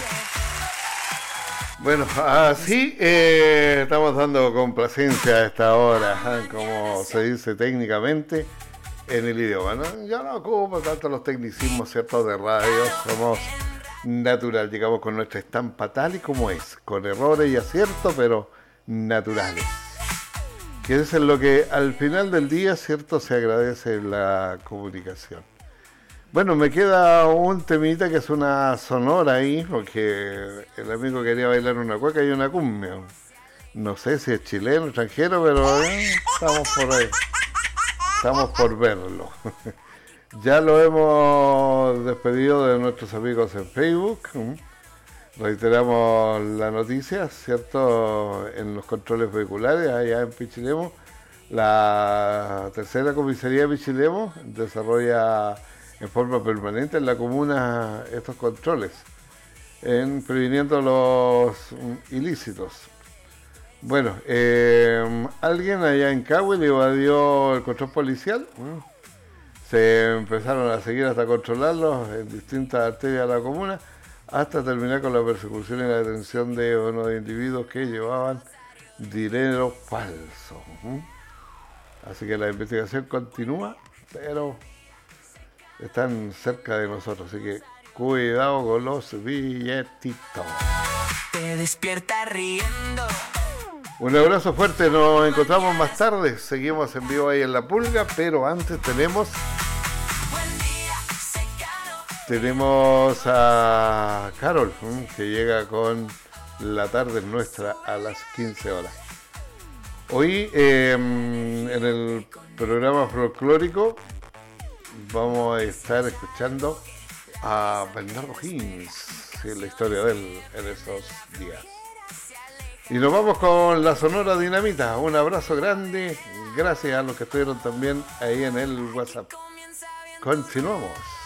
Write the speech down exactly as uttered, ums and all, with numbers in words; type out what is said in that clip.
Bueno, así eh, estamos dando complacencia a esta hora, como se dice técnicamente en el idioma, ¿no? Yo no ocupo tanto los tecnicismos, ¿cierto?, de radio, somos natural, llegamos con nuestra estampa tal y como es, con errores y aciertos, pero naturales. Que eso es lo que al final del día, ¿cierto?, se agradece en la comunicación. Bueno, me queda un temita que es una sonora ahí, porque el amigo quería bailar una cueca y una cumbia. No sé si es chileno, extranjero, pero eh, estamos por ahí. Estamos por verlo. Ya lo hemos despedido de nuestros amigos en Facebook. Reiteramos la noticia, ¿cierto? En los controles vehiculares, allá en Pichilemu, la tercera comisaría de Pichilemu desarrolla en forma permanente en la comuna estos controles, en previniendo los ilícitos. Bueno, eh, alguien allá en Cahuil evadió el control policial. Se empezaron a seguir hasta controlarlos en distintas arterias de la comuna, hasta terminar con la persecución y la detención de unos individuos que llevaban dinero falso. Así que la investigación continúa, pero están cerca de nosotros, así que cuidado con los billetitos. Te despierta riendo. Un abrazo fuerte, nos encontramos más tarde, seguimos en vivo ahí en La Pulga, pero antes tenemos tenemos a Carol, que llega con La Tarde Nuestra a las quince horas. Hoy eh, en el programa folclórico vamos a estar escuchando a Bernardo Higgins, la historia de él en estos días. Y nos vamos con la Sonora Dinamita. Un abrazo grande. Gracias a los que estuvieron también ahí en el WhatsApp. Continuamos.